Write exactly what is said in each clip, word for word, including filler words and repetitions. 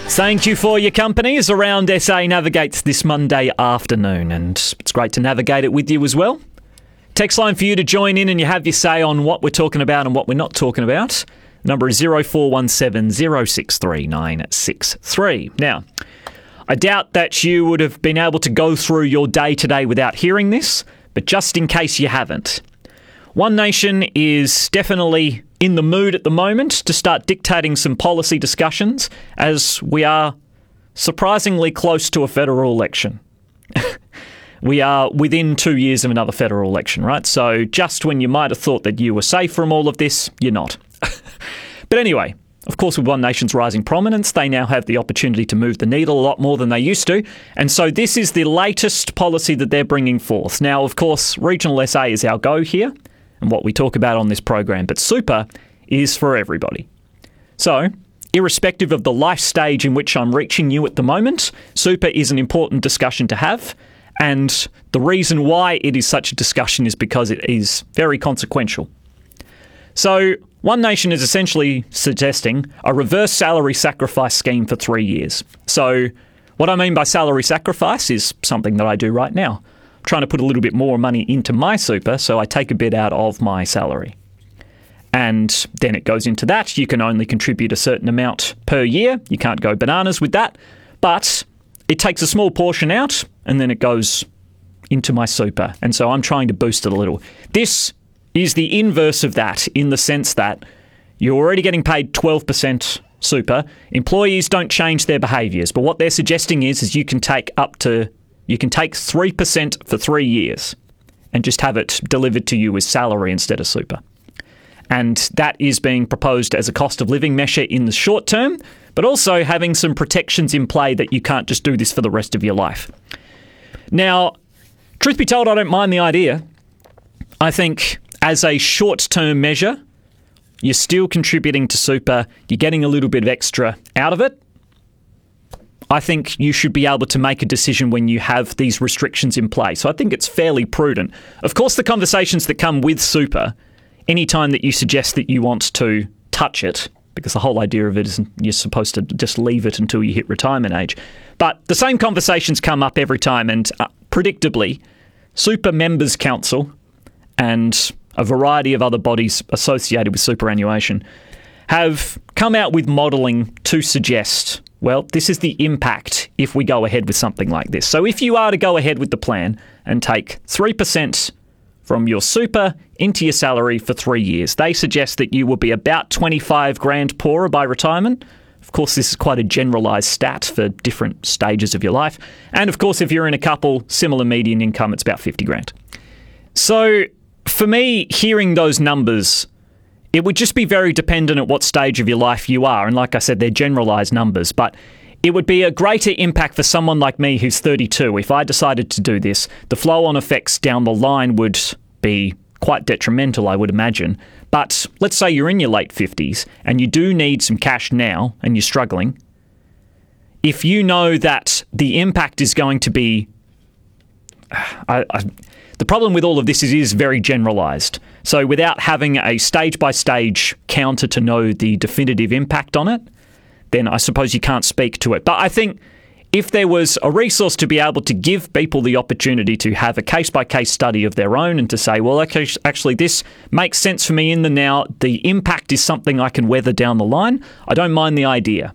Thank you for your company as Around S A navigates this Monday afternoon, and it's great to navigate it with you as well. Text line for you to join in and you have your say on what we're talking about and what we're not talking about. The number is zero four one seven zero six three nine six three. Now, I doubt that you would have been able to go through your day today without hearing this, but just in case you haven't, One Nation is definitely in the mood at the moment to start dictating some policy discussions as we are surprisingly close to a federal election. We are within two years of another federal election, right? So just when you might have thought that you were safe from all of this, you're not. But anyway, of course, with One Nation's rising prominence, they now have the opportunity to move the needle a lot more than they used to. And so this is the latest policy that they're bringing forth. Now, of course, Regional S A is our go here and what we talk about on this program, but super is for everybody. So, irrespective of the life stage in which I'm reaching you at the moment, super is an important discussion to have. And the reason why it is such a discussion is because it is very consequential. So, One Nation is essentially suggesting a reverse salary sacrifice scheme for three years. So, what I mean by salary sacrifice is something that I do right now. I'm trying to put a little bit more money into my super, so I take a bit out of my salary. And then it goes into that. You can only contribute a certain amount per year. You can't go bananas with that. But it takes a small portion out, and then it goes into my super. And so I'm trying to boost it a little. This is the inverse of that in the sense that you're already getting paid twelve percent super. Employees don't change their behaviours. But what they're suggesting is, is you can take up to, you can take three percent for three years and just have it delivered to you as salary instead of super. And that is being proposed as a cost of living measure in the short term, but also having some protections in play that you can't just do this for the rest of your life. Now, truth be told, I don't mind the idea. I think as a short-term measure, you're still contributing to super, you're getting a little bit of extra out of it. I think you should be able to make a decision when you have these restrictions in place. So I think it's fairly prudent. Of course, the conversations that come with super, anytime that you suggest that you want to touch it, because the whole idea of it is you're supposed to just leave it until you hit retirement age. But the same conversations come up every time, and uh, predictably, Super Members Council and a variety of other bodies associated with superannuation have come out with modelling to suggest, well, this is the impact if we go ahead with something like this. So if you are to go ahead with the plan and take three percent from your super into your salary for three years. They suggest that you will be about twenty-five grand poorer by retirement. Of course, this is quite a generalised stat for different stages of your life. And of course, if you're in a couple, similar median income, it's about fifty grand. So for me, hearing those numbers, it would just be very dependent at what stage of your life you are. And like I said, they're generalised numbers, but it would be a greater impact for someone like me who's thirty-two. If I decided to do this, the flow-on effects down the line would be quite detrimental, I would imagine. But let's say you're in your late fifties and you do need some cash now and you're struggling. If you know that the impact is going to be... I, I, the problem with all of this is it is very generalised. So without having a stage-by-stage counter to know the definitive impact on it, then I suppose you can't speak to it. But I think if there was a resource to be able to give people the opportunity to have a case-by-case study of their own and to say, well, okay, actually, this makes sense for me in the now, the impact is something I can weather down the line, I don't mind the idea.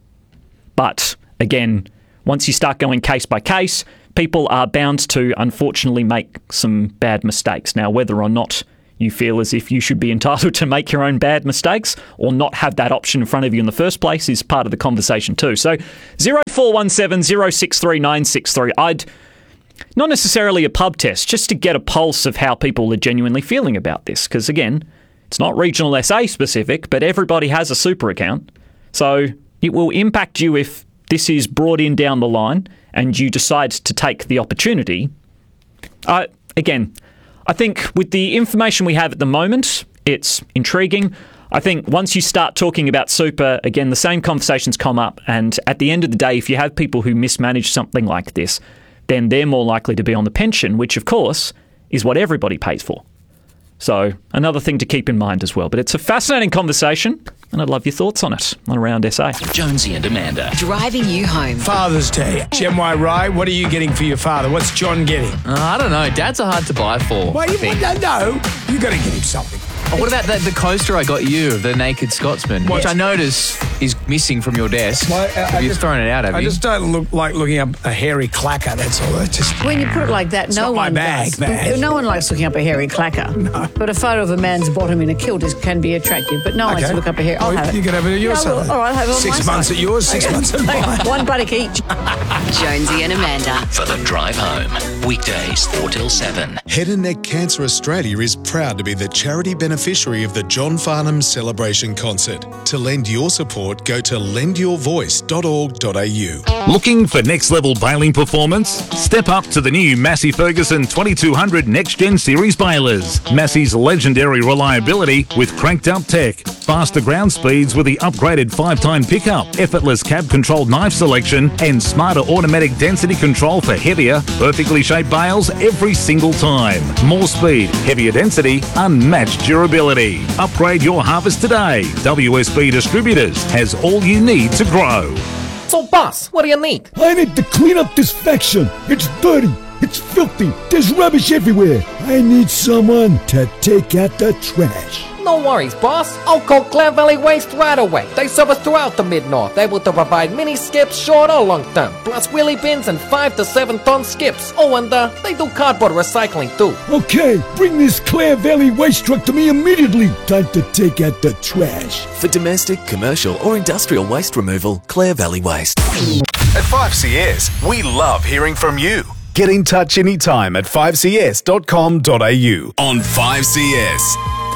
But again, once you start going case-by-case, people are bound to, unfortunately, make some bad mistakes. Now, whether or not you feel as if you should be entitled to make your own bad mistakes or not have that option in front of you in the first place is part of the conversation too. So zero four one seven zero six three nine six three. I'd not necessarily a pub test, just to get a pulse of how people are genuinely feeling about this. Because again, it's not Regional S A specific, but everybody has a super account. So it will impact you if this is brought in down the line and you decide to take the opportunity. Uh, again, I think with the information we have at the moment, it's intriguing. I think once you start talking about super, again, the same conversations come up. And at the end of the day, if you have people who mismanage something like this, then they're more likely to be on the pension, which, of course, is what everybody pays for. So another thing to keep in mind as well. But it's a fascinating conversation. and I'd love your thoughts on it on Around S A. Jonesy and Amanda. Driving you home. Father's Day. Am I right? What are you getting for your father? What's John getting? Uh, I don't know. Dads are hard to buy for. Well, I you think. no, no. You got to get him something. Oh, what about the, the coaster I got you of the Naked Scotsman, What? which I notice is missing from your desk? Well, I- I have you just- thrown it out, have I you? just don't look like looking up a hairy clacker. That's all. It's just When you put it like that, no not my one bag, does. bag. No one likes looking up a hairy clacker. No. But a photo of a man's bottom in a kilt is, can be attractive. But no one likes to look up a hair. I'll Well, have it. You can have it at your No, side. well, all right, I'll have it on Six my months side. at yours, six months at mine. One buttock each. Jonesy and Amanda. For the drive home. Weekdays four till seven. Head and Neck Cancer Australia is proud to be the charity beneficiary of the John Farnham Celebration Concert. To lend your support, go to lend your voice dot org dot a u. Looking for next level baling performance? Step up to the new Massey Ferguson twenty-two hundred Next Gen Series balers. Massey's legendary reliability with cranked up tech, faster ground speeds with the upgraded five-time pickup, effortless cab controlled knife selection, and smarter automatic density control for heavier, perfectly shaped bales every single time. More speed, heavier density, unmatched durability. Upgrade your harvest today. W S B Distributors has all you need to grow. So, boss, what do you need? I need to clean up this faction. It's dirty. It's filthy. There's rubbish everywhere. I need someone to take out the trash. No worries, boss. I'll call Clare Valley Waste right away. They service throughout the Mid-North, able to provide mini skips short or long term, plus wheelie bins and five to seven ton skips. Oh, and uh, they do cardboard recycling too. Okay, bring this Clare Valley waste truck to me immediately. Time to take out the trash. For domestic, commercial or industrial waste removal, Clare Valley Waste. At five C S, we love hearing from you. Get in touch anytime at five c s dot com dot a u. On five C S.